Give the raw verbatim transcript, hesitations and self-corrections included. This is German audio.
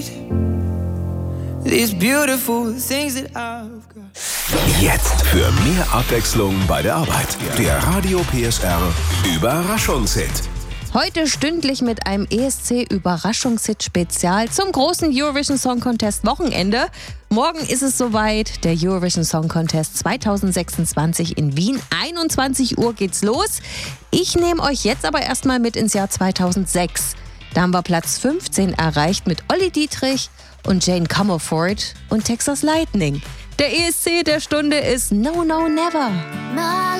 These beautiful things that I've got. Jetzt für mehr Abwechslung bei der Arbeit. Der Radio P S R Überraschungshit. Heute stündlich mit einem E S C-Überraschungshit-Spezial zum großen Eurovision Song Contest Wochenende. Morgen ist es soweit, der Eurovision Song Contest zwanzig sechsundzwanzig in Wien. einundzwanzig Uhr geht's los. Ich nehme euch jetzt aber erstmal mit ins Jahr zweitausendsechs. Da haben wir Platz fünfzehn erreicht mit Olli Dietrich und Jane Comerford und Texas Lightning. Der E S C der Stunde ist No No Never.